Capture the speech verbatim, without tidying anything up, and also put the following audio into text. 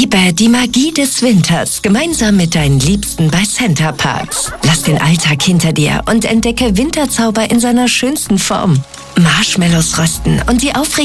Erlebe die Magie des Winters gemeinsam mit deinen Liebsten bei Center Parcs. Lass den Alltag hinter dir und entdecke Winterzauber in seiner schönsten Form. Marshmallows rösten und die aufregenden